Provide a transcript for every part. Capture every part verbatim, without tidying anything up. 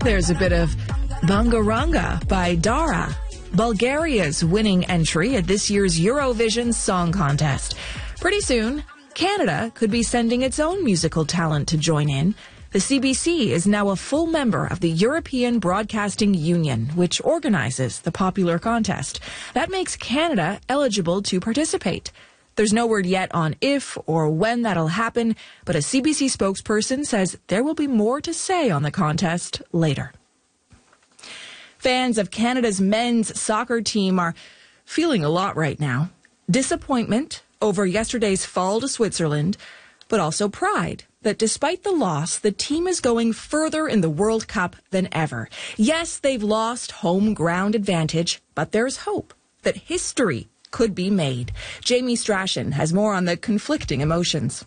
There's a bit of Bangaranga by Dara, Bulgaria's winning entry at this year's Eurovision Song Contest. Pretty soon, Canada could be sending its own musical talent to join in. The C B C is now a full member of the European Broadcasting Union, which organizes the popular contest. That makes Canada eligible to participate. There's no word yet on if or when that'll happen, but a C B C spokesperson says there will be more to say on the contest later. Fans of Canada's men's soccer team are feeling a lot right now. Disappointment over yesterday's fall to Switzerland, but also pride that despite the loss, the team is going further in the World Cup than ever. Yes, they've lost home ground advantage, but there's hope that history could be made. Jamie Strachan has more on the conflicting emotions.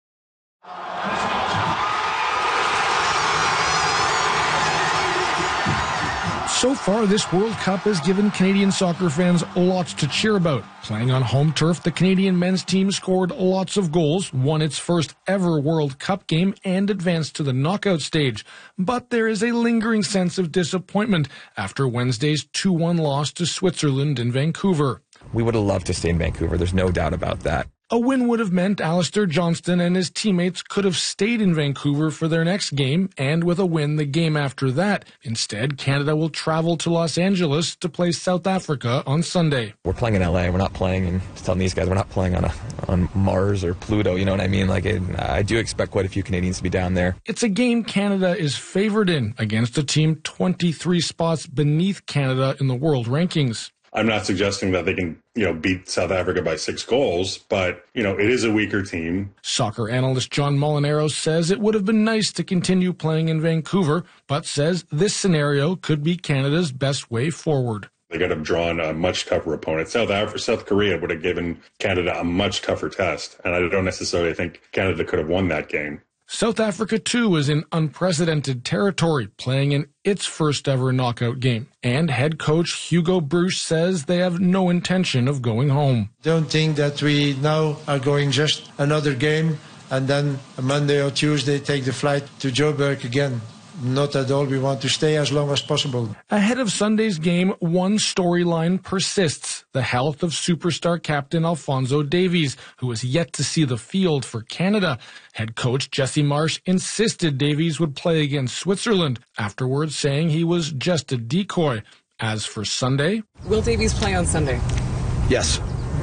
So far, this World Cup has given Canadian soccer fans lots to cheer about. Playing on home turf, the Canadian men's team scored lots of goals, won its first ever World Cup game, and advanced to the knockout stage. But there is a lingering sense of disappointment after Wednesday's two one loss to Switzerland in Vancouver. We would have loved to stay in Vancouver. There's no doubt about that. A win would have meant Alistair Johnston and his teammates could have stayed in Vancouver for their next game, and with a win the game after that. Instead, Canada will travel to Los Angeles to play South Africa on Sunday. We're playing in L A. We're not playing, and telling these guys we're not playing on a, on Mars or Pluto. You know what I mean? Like, it, I do expect quite a few Canadians to be down there. It's a game Canada is favored in against a team twenty-three spots beneath Canada in the world rankings. I'm not suggesting that they can, you know, beat South Africa by six goals, but, you know, it is a weaker team. Soccer analyst John Molinaro says it would have been nice to continue playing in Vancouver, but says this scenario could be Canada's best way forward. They could have drawn a much tougher opponent. South Africa, South Korea would have given Canada a much tougher test, and I don't necessarily think Canada could have won that game. South Africa, too, is in unprecedented territory, playing in its first ever knockout game. And head coach Hugo Broos says they have no intention of going home. Don't think that we now are going just another game and then a Monday or Tuesday take the flight to Joburg again. Not at all. We want to stay as long as possible. Ahead of Sunday's game, one storyline persists. The health of superstar captain Alphonso Davies, who is yet to see the field for Canada. Head coach Jesse Marsh insisted Davies would play against Switzerland, afterwards saying he was just a decoy. As for Sunday... Will Davies play on Sunday? Yes.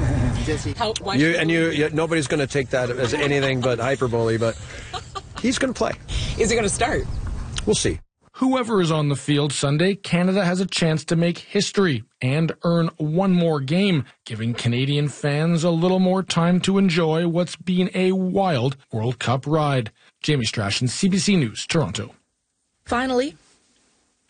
How, why you, and you, you, nobody's going to take that as anything but hyperbole, but he's going to play. Is he going to start? We'll see. Whoever is on the field Sunday, Canada has a chance to make history and earn one more game, giving Canadian fans a little more time to enjoy what's been a wild World Cup ride. Jamie Strachan, C B C News, Toronto. Finally,